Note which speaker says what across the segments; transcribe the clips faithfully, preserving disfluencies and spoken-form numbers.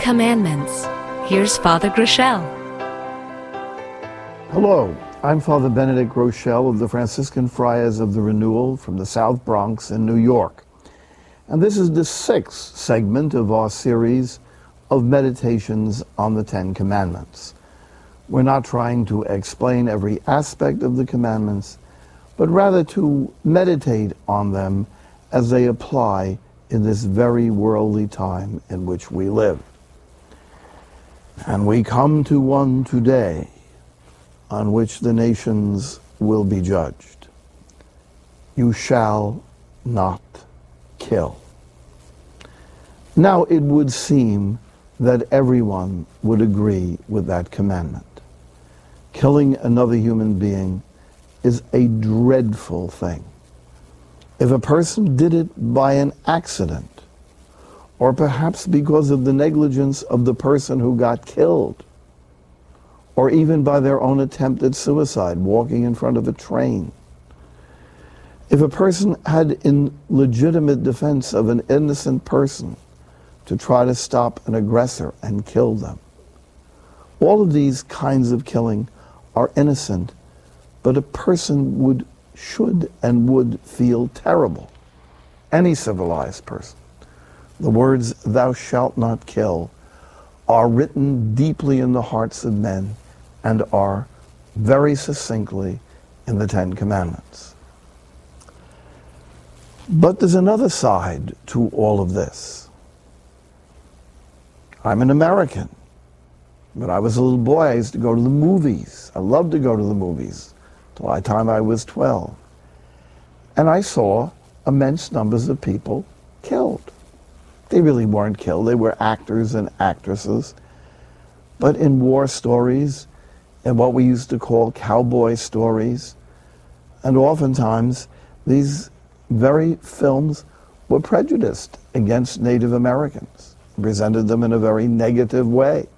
Speaker 1: Commandments. Here's Father Groeschel.
Speaker 2: Hello, I'm Father Benedict Groeschel of the Franciscan Friars of the Renewal from the South Bronx in New York. And this is the sixth segment of our series of meditations on the Ten Commandments. We're not trying to explain every aspect of the commandments, but rather to meditate on them as they apply in this very worldly time in which we live. And we come to one today on which the nations will be judged. You shall not kill. Now it would seem that everyone would agree with that commandment. Killing another human being is a dreadful thing. If a person did it by an accident, or perhaps because of the negligence of the person who got killed, or even by their own attempt at suicide, walking in front of a train. If a person had in legitimate defense of an innocent person to try to stop an aggressor and kill them. All of these kinds of killing are innocent, but a person would, should and would feel terrible. Any civilized person. The words, "Thou shalt not kill," are written deeply in the hearts of men and are very succinctly in the Ten Commandments. But there's another side to all of this. I'm an American. When I was a little boy, I used to go to the movies. I loved to go to the movies till the time I was twelve. And I saw immense numbers of people killed. They really weren't killed. They were actors and actresses. But in war stories, and what we used to call cowboy stories, and oftentimes these very films were prejudiced against Native Americans, presented them in a very negative way.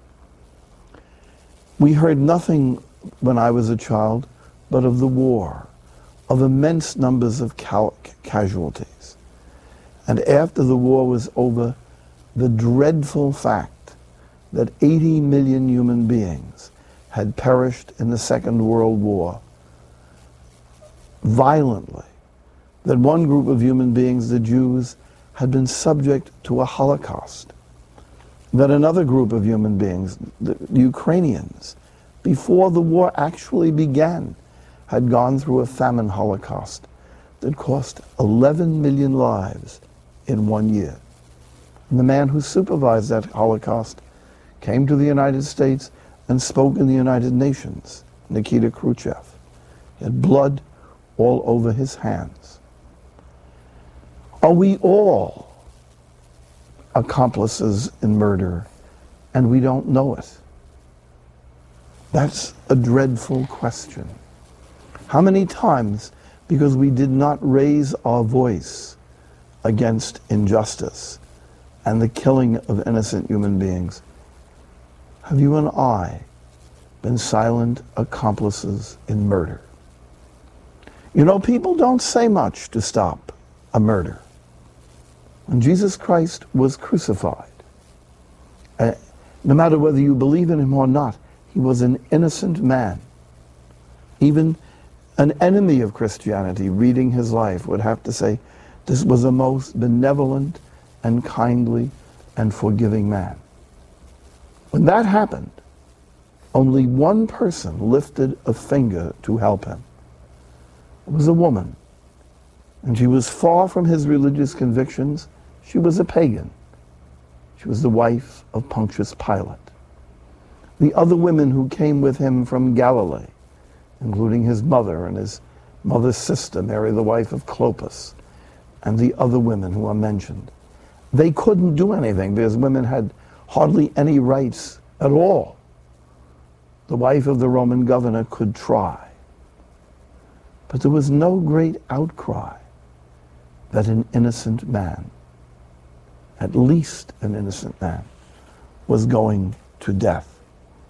Speaker 2: We heard nothing when I was a child but of the war, of immense numbers of ca- casualties. And after the war was over, the dreadful fact that eighty million human beings had perished in the Second World War violently, that one group of human beings, the Jews, had been subject to a Holocaust, that another group of human beings, the Ukrainians, before the war actually began, had gone through a famine holocaust that cost eleven million lives in one year. And the man who supervised that Holocaust came to the United States and spoke in the United Nations, Nikita Khrushchev. He had blood all over his hands. Are we all accomplices in murder and we don't know it? That's a dreadful question. How many times, because we did not raise our voice against injustice and the killing of innocent human beings, have you and I been silent accomplices in murder? You know, people don't say much to stop a murder. When Jesus Christ was crucified, uh, no matter whether you believe in him or not, he was an innocent man. Even an enemy of Christianity reading his life would have to say, this was a most benevolent and kindly and forgiving man. When that happened, only one person lifted a finger to help him. It was a woman. And she was far from his religious convictions. She was a pagan. She was the wife of Pontius Pilate. The other women who came with him from Galilee, including his mother and his mother's sister, Mary, the wife of Clopas, and the other women who are mentioned, they couldn't do anything because women had hardly any rights at all. The wife of the Roman governor could try. But there was no great outcry that an innocent man, at least an innocent man, was going to death.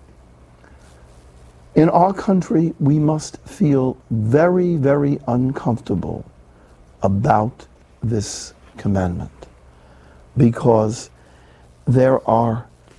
Speaker 2: In our country, we must feel very, very uncomfortable about this commandment, because there are